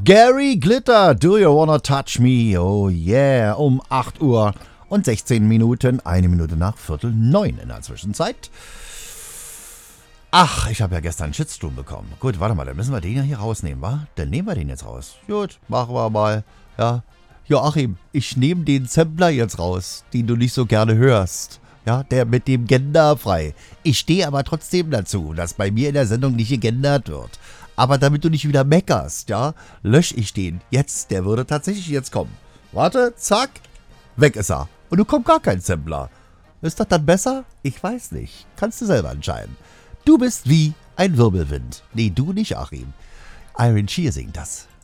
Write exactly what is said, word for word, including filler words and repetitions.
Gary Glitter, Do You Wanna Touch Me? Oh yeah, um acht Uhr und sechzehn Minuten, eine Minute nach Viertel neun in der Zwischenzeit. Ach, ich habe ja gestern einen Shitstorm bekommen. Gut, warte mal, dann müssen wir den ja hier rausnehmen, wa? Dann nehmen wir den jetzt raus. Gut, machen wir mal. Ja, Joachim, ich nehme den Sampler jetzt raus, den du nicht so gerne hörst. Ja, der mit dem genderfrei. Ich stehe aber trotzdem dazu, dass bei mir in der Sendung nicht gegendert wird. Aber damit du nicht wieder meckerst, ja, lösche ich den. Jetzt, der würde tatsächlich jetzt kommen. Warte, zack, weg ist er. Und du kommt gar kein Sampler. Ist das dann besser? Ich weiß nicht. Kannst du selber entscheiden. Du bist wie ein Wirbelwind. Nee, du nicht, Achim. Iron Shear singt das.